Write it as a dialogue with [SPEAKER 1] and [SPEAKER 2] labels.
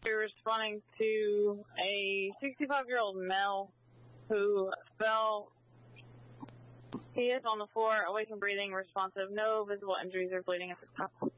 [SPEAKER 1] You're responding to a 65-year-old male who fell. He is on the floor, awake and breathing, responsive. No visible injuries or bleeding at the top.